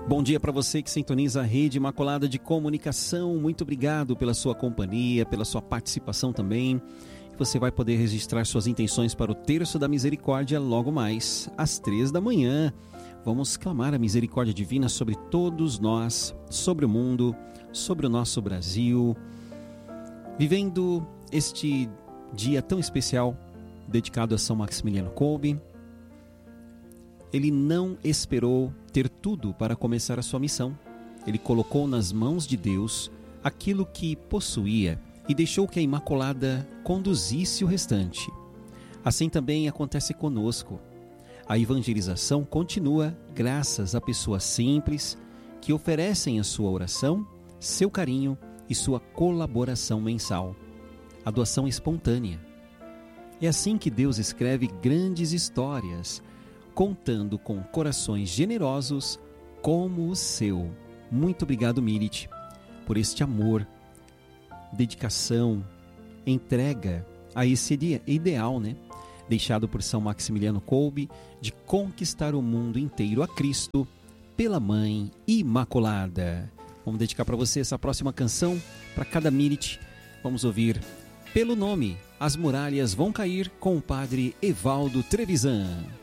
Bom dia para você que sintoniza a Rede Imaculada de Comunicação. Muito obrigado pela sua companhia, pela sua participação também. Você vai poder registrar suas intenções para o Terço da Misericórdia logo mais, às 3 da manhã. Vamos clamar a misericórdia divina sobre todos nós, sobre o mundo, sobre o nosso Brasil. Vivendo este dia tão especial, dedicado a São Maximiliano Kolbe, ele não esperou ter tudo para começar a sua missão. Ele colocou nas mãos de Deus aquilo que possuía e deixou que a Imaculada conduzisse o restante. Assim também acontece conosco. A evangelização continua graças a pessoas simples que oferecem a sua oração, seu carinho e sua colaboração mensal. A doação espontânea. É assim que Deus escreve grandes histórias, contando com corações generosos como o seu. Muito obrigado, Mirit, por este amor, dedicação, entrega a esse ideal, deixado por São Maximiliano Kolbe, de conquistar o mundo inteiro a Cristo pela Mãe Imaculada. Vamos dedicar para você essa próxima canção, para cada Mirit. Vamos ouvir Pelo Nome, As Muralhas Vão Cair, com o Padre Evaldo Trevisan.